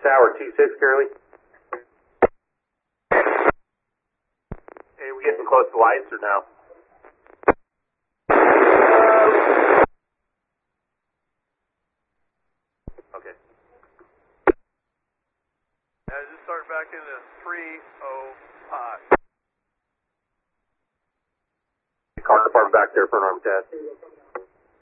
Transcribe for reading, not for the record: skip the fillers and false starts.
Tower 2-6, Curly. Hey, we getting close to lights or no? Okay. Yeah, just start back into 305. Car department back there for an arm test.